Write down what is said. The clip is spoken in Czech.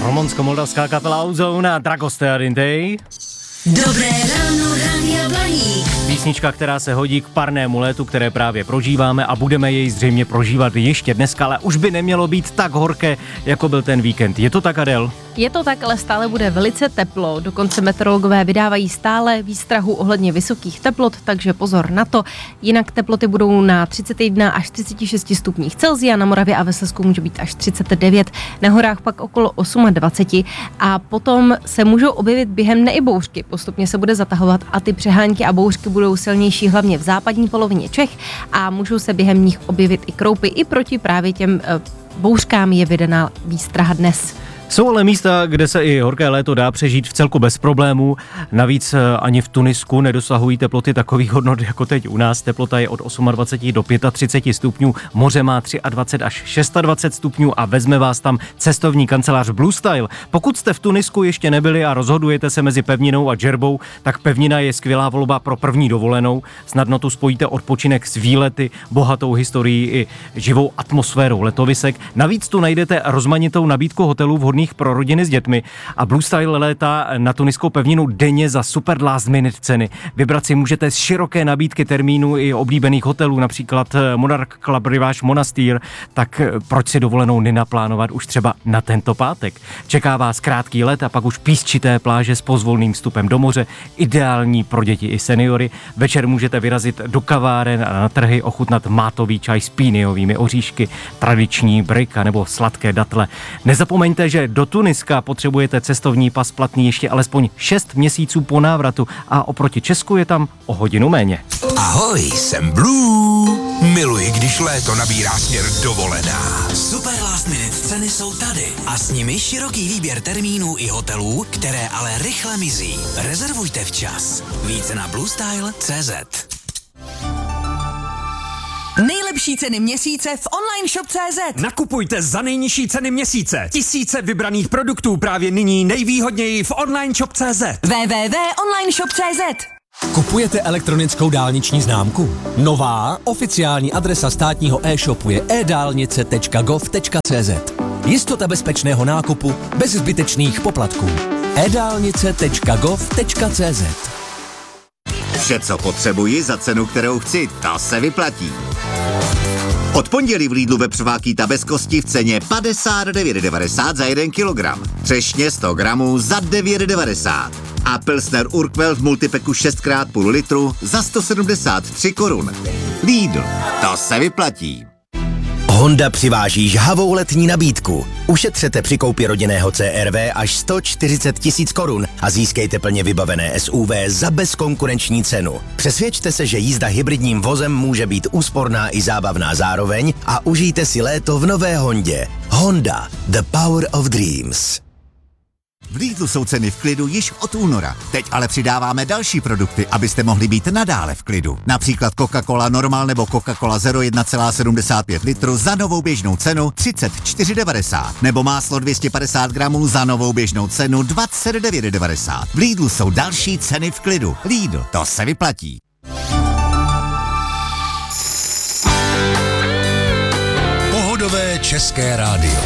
Rumunsko-moldavská kapela Ozone a Dragoste Arintej. Dobré ráno, Rádia Blaník. Písnička, která se hodí k parnému létu, které právě prožíváme a budeme jej zřejmě prožívat ještě dneska, ale už by nemělo být tak horké, jako byl ten víkend. Je to tak, Adel? Je to tak, ale stále bude velice teplo. Dokonce meteorologové vydávají stále výstrahu ohledně vysokých teplot, takže pozor na to. Jinak teploty budou na 31 až 36 stupních Celsia, na Moravě a ve Slezsku může být až 39, na horách pak okolo 28 a potom se můžou objevit během dne i bouřky. Postupně se bude zatahovat a ty přehánky a bouřky budou silnější hlavně v západní polovině Čech a můžou se během nich objevit i kroupy. I proti právě těm bouřkám je vydaná výstraha dnes. Jsou ale místa, kde se i horké léto dá přežít vcelku bez problémů. Navíc ani v Tunisku nedosahují teploty takových hodnot jako teď u nás. Teplota je od 28 do 35 stupňů, moře má 23 až 26 stupňů a vezme vás tam cestovní kancelář Blue Style. Pokud jste v Tunisku ještě nebyli a rozhodujete se mezi pevninou a džerbou, tak pevnina je skvělá volba pro první dovolenou. Snadno tu spojíte odpočinek s výlety, bohatou historií i živou atmosférou letovisek. Navíc tu najdete rozmanitou nabídku hotelů vhodných pro rodiny s dětmi a Blue Style létá na tuniskou pevninu denně za super last minute ceny. Vybrat si můžete z široké nabídky termínů i oblíbených hotelů, například Monarch Club Rivage Monastir, tak proč si dovolenou nenaplánovat už třeba na tento pátek? Čeká vás krátký let a pak už písčité pláže s pozvolným vstupem do moře, ideální pro děti i seniory. Večer můžete vyrazit do kaváren a na trhy ochutnat mátový čaj s píniovými oříšky, tradiční brika nebo sladké datle. Nezapomeňte, že do Tuniska potřebujete cestovní pas platný ještě alespoň 6 měsíců po návratu a oproti Česku je tam o hodinu méně. Ahoj, jsem Blue. Miluji, když léto nabírá směr dovolená. Super last minute ceny jsou tady a s nimi široký výběr termínů i hotelů, které ale rychle mizí. Rezervujte včas. Více na bluestyle.cz. Nejlepší ceny měsíce v online shop.cz. Nakupujte za nejnižší ceny měsíce. Tisíce vybraných produktů právě nyní nejvýhodněji v online shop.cz. www.onlineshop.cz. Kupujete elektronickou dálniční známku? Nová oficiální adresa státního e-shopu je edálnice.gov.cz. Jistota bezpečného nákupu bez zbytečných poplatků. edálnice.gov.cz. Vše, co potřebuji za cenu, kterou chci, ta se vyplatí. Od pondělí v Lidlu vepřová kýta bez kosti v ceně 59,90 za 1 kilogram. Třešně 100 gramů za 9,90. A Pilsner Urquell v multipeku 6x půl litru za 173 korun. Lidl, to se vyplatí. Honda přiváží žhavou letní nabídku. Ušetřete při koupi rodinného CR-V až 140 000 korun a získejte plně vybavené SUV za bezkonkurenční cenu. Přesvědčte se, že jízda hybridním vozem může být úsporná i zábavná zároveň a užijte si léto v nové Hondě. Honda, the power of dreams. V Lidlu jsou ceny v klidu již od února. Teď ale přidáváme další produkty, abyste mohli být nadále v klidu. Například Coca-Cola Normal nebo Coca-Cola Zero 1,75 litru za novou běžnou cenu 34,90. Nebo máslo 250 gramů za novou běžnou cenu 29,90. V Lidlu jsou další ceny v klidu. Lidl, to se vyplatí. Pohodové české rádio.